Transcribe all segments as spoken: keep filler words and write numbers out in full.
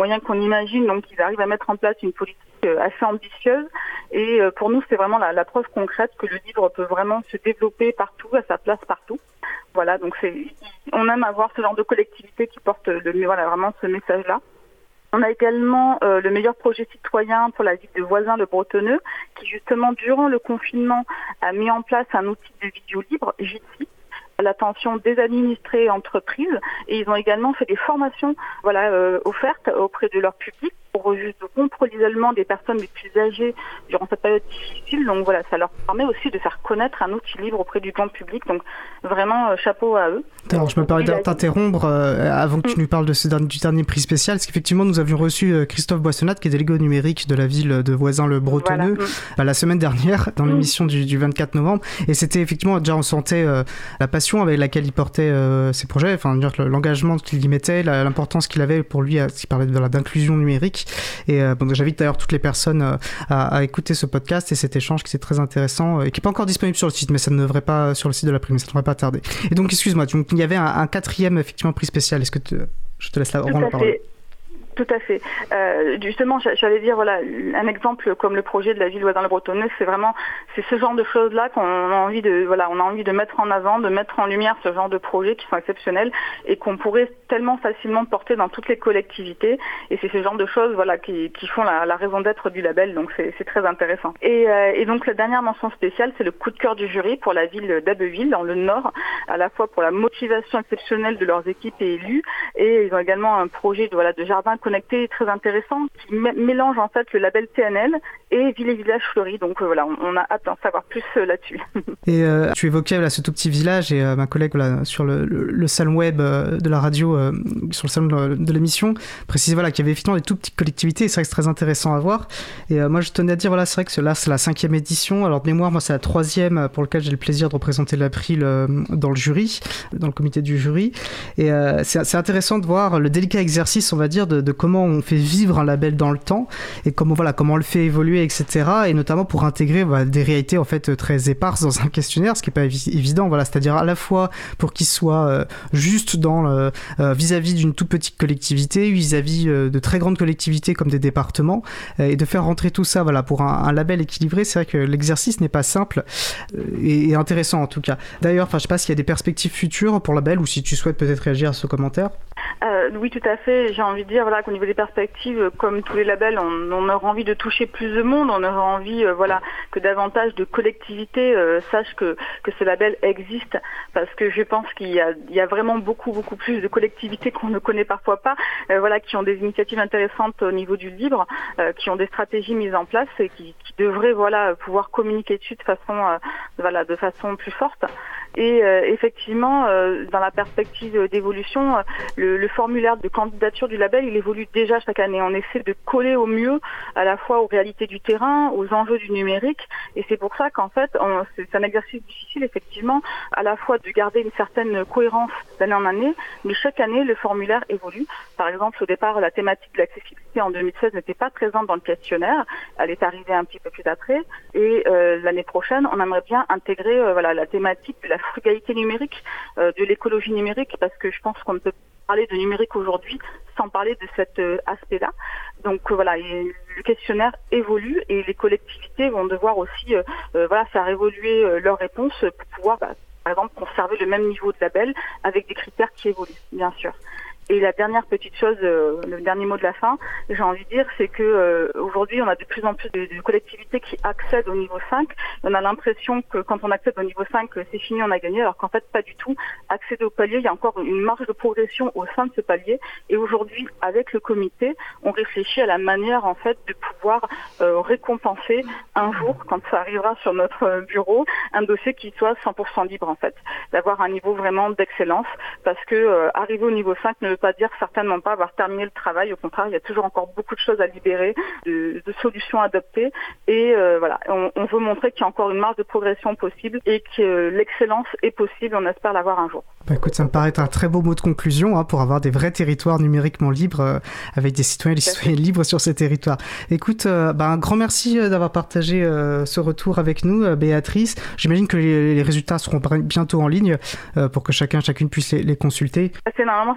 moyens qu'on imagine, donc ils arrivent à mettre en place une politique assez ambitieuse. Et pour nous, c'est vraiment la, la preuve concrète que le livre peut vraiment se développer partout, à sa place partout. Voilà, donc c'est, on aime avoir ce genre de collectivité qui porte le, voilà, vraiment ce message-là. On a également euh, le meilleur projet citoyen pour la ville de Voisins-le-Bretonneux, qui justement, durant le confinement, a mis en place un outil de vidéo libre, Jitsi, à l'attention des administrés et entreprises. Et ils ont également fait des formations voilà, euh, offertes auprès de leur public pour juste rompre l'isolement des personnes les plus âgées durant cette période difficile. Donc voilà, ça leur permet aussi de faire connaître un outil libre auprès du grand public. Donc vraiment, euh, chapeau à eux. Alors, je me permets de t'interrompre euh, avant que tu nous parles de ce dernier, du dernier prix spécial, parce qu'effectivement, nous avions reçu euh, Christophe Boissonnat, qui est délégué au numérique de la ville de Voisins-le-Bretonneux, voilà. euh, la semaine dernière, dans mmh. l'émission du, du vingt-quatre novembre. Et c'était effectivement, déjà, on sentait euh, la passion avec laquelle il portait euh, ses projets, enfin, dire que l'engagement qu'il y mettait, la, l'importance qu'il avait pour lui, qui parlait de, d'inclusion numérique. Et euh, bon, j'invite d'ailleurs toutes les personnes euh, à, à écouter ce podcast et cet échange qui est très intéressant euh, et qui n'est pas encore disponible sur le site, mais ça ne devrait pas sur le site de la Prix, mais ça ne devrait pas tarder. Et donc, excuse-moi, donc, il y avait un, un quatrième effectivement prix spécial. Est-ce que te, je te laisse la, rendre la parole? Tout à fait. Euh, justement, j'allais dire, voilà, un exemple comme le projet de la ville Voisins-le-Bretonneux, c'est vraiment, c'est ce genre de choses-là qu'on a envie de, voilà, on a envie de mettre en avant, de mettre en lumière ce genre de projets qui sont exceptionnels et qu'on pourrait tellement facilement porter dans toutes les collectivités. Et c'est ce genre de choses, voilà, qui, qui font la, la raison d'être du label. Donc c'est, c'est très intéressant. Et, euh, et donc la dernière mention spéciale, c'est le coup de cœur du jury pour la ville d'Abbeville, dans le Nord, à la fois pour la motivation exceptionnelle de leurs équipes et élus, et ils ont également un projet de, voilà, de jardin connecté très intéressant qui m- mélange en fait le label T N L et Ville et Village Fleuris. Donc euh, voilà, on, on a hâte d'en savoir plus euh, là-dessus. Et euh, tu évoquais là, ce tout petit village et euh, ma collègue voilà, sur le, le, le salon web euh, de la radio, euh, sur le salon de, de l'émission, précisait voilà, qu'il y avait effectivement des tout petites collectivités et c'est vrai que c'est très intéressant à voir. Et euh, moi je tenais à dire, voilà, c'est vrai que là c'est la cinquième édition. Alors de mémoire, moi c'est la troisième pour laquelle j'ai le plaisir de représenter l'April euh, dans le jury, dans le comité du jury. Et euh, c'est, c'est intéressant de voir le délicat exercice, on va dire, de, de comment on fait vivre un label dans le temps et comment voilà comment on le fait évoluer, et cetera. Et notamment pour intégrer voilà, des réalités en fait très éparses dans un questionnaire, ce qui est pas évi- évident. Voilà, c'est-à-dire à la fois pour qu'il soit euh, juste dans le, euh, vis-à-vis d'une toute petite collectivité, vis-à-vis euh, de très grandes collectivités comme des départements, euh, et de faire rentrer tout ça voilà pour un, un label équilibré. C'est vrai que l'exercice n'est pas simple euh, et, et intéressant en tout cas. D'ailleurs, enfin je sais pas s'il y a des perspectives futures pour le label ou si tu souhaites peut-être réagir à ce commentaire. Euh, oui, tout à fait. J'ai envie de dire voilà, qu'au niveau des perspectives, comme tous les labels, on, on aura envie de toucher plus de monde. On aura envie euh, voilà, que davantage de collectivités euh, sachent que, que ce label existe. Parce que je pense qu'il y a, il y a vraiment beaucoup, beaucoup plus de collectivités qu'on ne connaît parfois pas, euh, voilà, qui ont des initiatives intéressantes au niveau du livre, euh, qui ont des stratégies mises en place et qui, qui devraient voilà, pouvoir communiquer dessus de façon, euh, voilà, de façon plus forte. Et euh, effectivement, euh, dans la perspective d'évolution, euh, le, le formulaire de candidature du label, il évolue déjà chaque année. On essaie de coller au mieux à la fois aux réalités du terrain, aux enjeux du numérique. Et c'est pour ça qu'en fait, on, c'est un exercice difficile, effectivement, à la fois de garder une certaine cohérence d'année en année, mais chaque année, le formulaire évolue. Par exemple, au départ, la thématique de l'accessibilité en deux mille seize n'était pas présente dans le questionnaire. Elle est arrivée un petit peu plus après. Et euh, l'année prochaine, on aimerait bien intégrer euh, voilà, la thématique de la frugalité numérique, euh, de l'écologie numérique, parce que je pense qu'on ne peut parler de numérique aujourd'hui sans parler de cet euh, aspect-là. Donc euh, voilà, et le questionnaire évolue et les collectivités vont devoir aussi euh, euh, voilà, faire évoluer euh, leurs réponses pour pouvoir, bah, par exemple, conserver le même niveau de label avec des critères qui évoluent, bien sûr. Et la dernière petite chose, euh, le dernier mot de la fin, j'ai envie de dire, c'est que euh, aujourd'hui, on a de plus en plus de, de collectivités qui accèdent au niveau cinq. On a l'impression que quand on accède au niveau cinq, c'est fini, on a gagné, alors qu'en fait, pas du tout. Accéder au palier, il y a encore une marge de progression au sein de ce palier. Et aujourd'hui, avec le comité, on réfléchit à la manière, en fait, de pouvoir euh, récompenser un jour, quand ça arrivera sur notre bureau, un dossier qui soit cent pour cent libre, en fait. D'avoir un niveau vraiment d'excellence, parce que euh, arriver au niveau cinq ne veut pas dire certainement pas avoir terminé le travail. Au contraire, il y a toujours encore beaucoup de choses à libérer, de, de solutions à adopter. Et euh, voilà, on, on veut montrer qu'il y a encore une marge de progression possible et que euh, l'excellence est possible. On espère l'avoir un jour. Bah écoute, ça me paraît être un très beau mot de conclusion hein, pour avoir des vrais territoires numériquement libres euh, avec des citoyens et des citoyennes libres sur ces territoires. Écoute, euh, bah, un grand merci euh, d'avoir partagé euh, ce retour avec nous, euh, Béatrice. J'imagine que les, les résultats seront bientôt en ligne euh, pour que chacun, chacune puisse les, les consulter. C'est normalement c'est prévu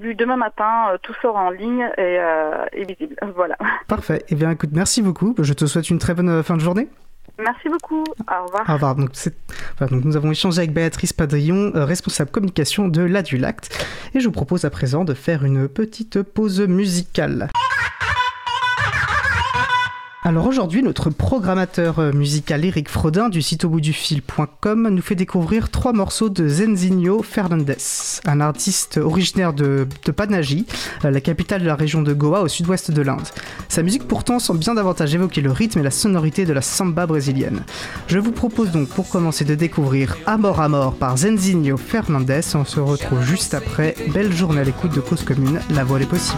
début demain matin, euh, tout sera en ligne et, euh, et visible. Voilà. Parfait. Eh bien, écoute, merci beaucoup. Je te souhaite une très bonne fin de journée. Merci beaucoup. Au revoir. Au revoir. Donc, c'est... Voilà, donc nous avons échangé avec Béatrice Padrillon, euh, responsable communication de l'Adulact. Et je vous propose à présent de faire une petite pause musicale. Alors aujourd'hui, notre programmateur musical Eric Frodin du site au bout du fil point com nous fait découvrir trois morceaux de Zenzinho Fernandes, un artiste originaire de, de Panaji, la capitale de la région de Goa au sud-ouest de l'Inde. Sa musique pourtant semble bien davantage évoquer le rythme et la sonorité de la samba brésilienne. Je vous propose donc pour commencer de découvrir Amor Amor par Zenzinho Fernandes. On se retrouve juste après. Belle journée à l'écoute de Cause Commune, la voix des possibles.